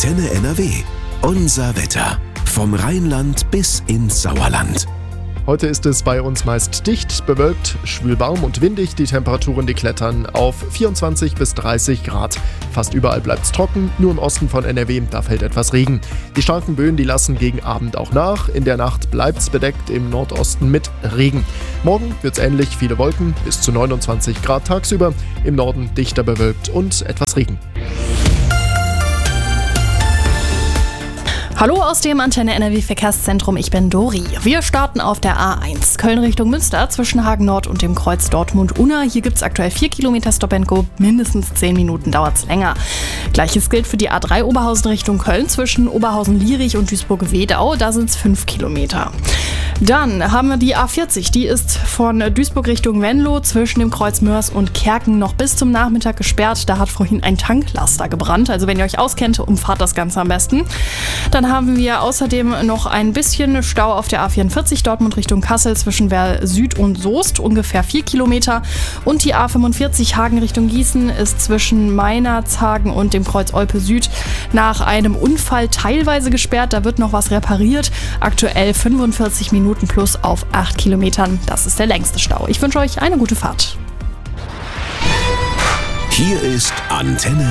Antenne NRW. Unser Wetter. Vom Rheinland bis ins Sauerland. Heute ist es bei uns meist dicht, bewölkt, schwül warm und windig. Die Temperaturen, die klettern auf 24 bis 30 Grad. Fast überall bleibt es trocken, nur im Osten von NRW, da fällt etwas Regen. Die starken Böen, die lassen gegen Abend auch nach. In der Nacht bleibt es bedeckt, im Nordosten mit Regen. Morgen wird es ähnlich, viele Wolken, bis zu 29 Grad tagsüber. Im Norden dichter bewölkt und etwas Regen. Hallo aus dem Antenne NRW Verkehrszentrum, ich bin Dori. Wir starten auf der A1 Köln Richtung Münster zwischen Hagen Nord und dem Kreuz Dortmund-Unna. Hier gibt es aktuell 4 Kilometer Stop and Go, mindestens 10 Minuten dauert es länger. Gleiches gilt für die A3 Oberhausen Richtung Köln zwischen Oberhausen-Lierich und Duisburg-Wedau, da sind es 5 Kilometer. Dann haben wir die A40, die ist von Duisburg Richtung Venlo zwischen dem Kreuz Mörs und Kerken noch bis zum Nachmittag gesperrt. Da hat vorhin ein Tanklaster gebrannt, also wenn ihr euch auskennt, umfahrt das Ganze am besten. Dann haben wir außerdem noch ein bisschen Stau auf der A44 Dortmund Richtung Kassel zwischen Werl Süd und Soest, ungefähr 4 Kilometer. Und die A45 Hagen Richtung Gießen ist zwischen Meinerzhagen und dem Kreuz Olpe Süd nach einem Unfall teilweise gesperrt. Da wird noch was repariert. Aktuell 45 Minuten plus auf 8 Kilometern. Das ist der längste Stau. Ich wünsche euch eine gute Fahrt. Hier ist Antenne